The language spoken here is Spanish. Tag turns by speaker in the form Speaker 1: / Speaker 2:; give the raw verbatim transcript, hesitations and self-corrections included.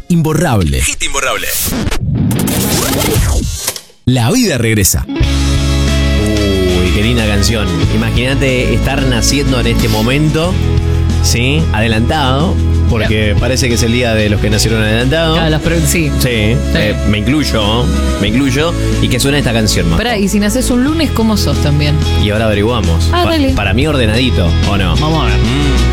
Speaker 1: imborrable.
Speaker 2: Hit imborrable.
Speaker 1: La vida regresa.
Speaker 3: Uy, qué linda canción. Imagínate estar naciendo en este momento, ¿sí? Adelantado, porque parece que es el día de los que nacieron adelantados.
Speaker 4: Ah, las pro- sí.
Speaker 3: Sí, eh, me incluyo, me incluyo, y que suena esta canción más.
Speaker 4: Pará, y si naces un lunes, ¿cómo sos también?
Speaker 3: Y ahora averiguamos.
Speaker 4: Ah,
Speaker 3: Pa-
Speaker 4: dale.
Speaker 3: para mí ordenadito, ¿o no?
Speaker 4: Vamos a ver.
Speaker 3: Mm.